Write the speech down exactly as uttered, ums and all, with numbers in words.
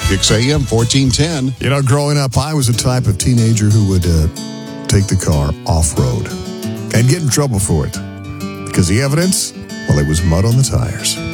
Kix A M fourteen ten. You know, growing up, I was the type of teenager who would uh, take the car off-road and get in trouble for it. Because the evidence, well, it was mud on the tires.